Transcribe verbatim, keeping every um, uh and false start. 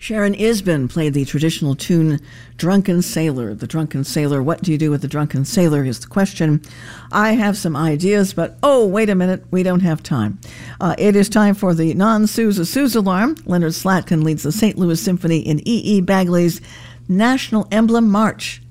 Sharon Isbin played the traditional tune Drunken Sailor. The Drunken Sailor, what do you do with the Drunken Sailor is the question. I have some ideas, but oh, wait a minute, we don't have time. Uh, it is time for the non-Sousa Sousa alarm. Leonard Slatkin leads the Saint Louis Symphony in E E. Bagley's National Emblem March.